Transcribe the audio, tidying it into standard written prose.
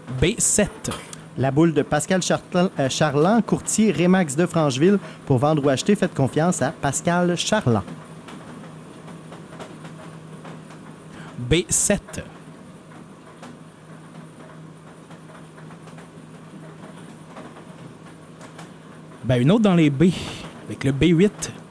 B7. La boule de Pascal Charland, courtier Remax de Francheville. Pour vendre ou acheter, faites confiance à Pascal Charland. B7. Ben, une autre dans les B, avec le B8.